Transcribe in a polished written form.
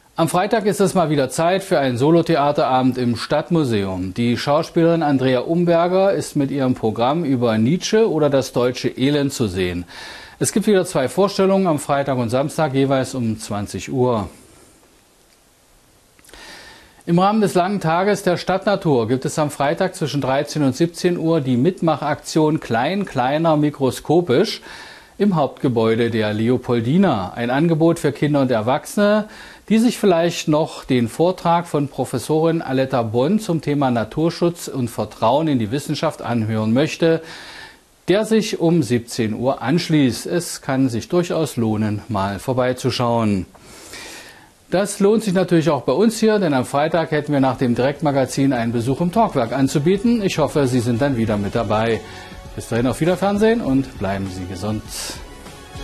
Am Freitag ist es mal wieder Zeit für einen Solotheaterabend im Stadtmuseum. Die Schauspielerin Andrea Umberger ist mit ihrem Programm über Nietzsche oder das deutsche Elend zu sehen. Es gibt wieder 2 Vorstellungen am Freitag und Samstag, jeweils um 20 Uhr. Im Rahmen des langen Tages der Stadtnatur gibt es am Freitag zwischen 13 und 17 Uhr die Mitmachaktion Klein, Kleiner, Mikroskopisch im Hauptgebäude der Leopoldina. Ein Angebot für Kinder und Erwachsene, die sich vielleicht noch den Vortrag von Professorin Aletta Bonn zum Thema Naturschutz und Vertrauen in die Wissenschaft anhören möchte, der sich um 17 Uhr anschließt. Es kann sich durchaus lohnen, mal vorbeizuschauen. Das lohnt sich natürlich auch bei uns hier, denn am Freitag hätten wir nach dem Direktmagazin einen Besuch im Talkwerk anzubieten. Ich hoffe, Sie sind dann wieder mit dabei. Bis dahin auf Wiederfernsehen und bleiben Sie gesund.